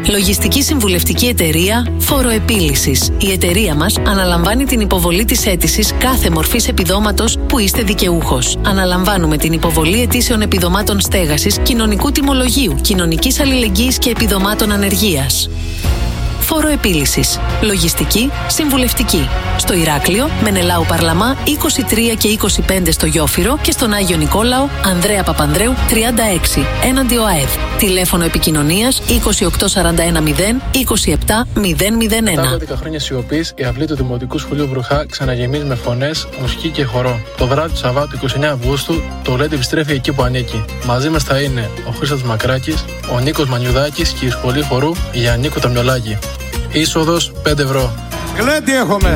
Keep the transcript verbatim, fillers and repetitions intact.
Λογιστική συμβουλευτική εταιρεία Φοροεπίλυσης. Η εταιρεία μας αναλαμβάνει την υποβολή της αίτησης κάθε μορφής επιδόματος που είστε δικαιούχος. Αναλαμβάνουμε την υποβολή αιτήσεων επιδομάτων στέγασης, κοινωνικού τιμολογίου, κοινωνικής αλληλεγγύης και επιδομάτων ανεργίας. Φοροεπίλυσης. Λογιστική συμβουλευτική. Στο Ηράκλειο, Μενελάου Παρλαμά είκοσι τρία και είκοσι πέντε στο Γιόφυρο και στον Άγιο Νικόλαο, Ανδρέα Παπανδρέου τριάντα έξι, έναντι ΟΑΕΔ. Τηλέφωνο επικοινωνίας είκοσι οκτώ σαράντα ένα μηδέν είκοσι επτά μηδέν μηδέν ένα. Μετά από δέκα χρόνια σιωπής, η αυλή του Δημοτικού Σχολείου Βρουχά ξαναγεμίζει με φωνές, μουσική και χορό. Το βράδυ του Σαββάτου είκοσι εννέα Αυγούστου, το Λέντ επιστρέφει εκεί που ανήκει. Μαζί μας θα είναι ο Χρήστος Μακράκης, ο Νίκος Μανιουδάκης και η σχολή χορού Γιαννίκου Ταμιολάκη. Είσοδος πέντε ευρώ. Κλέτη έχουμε!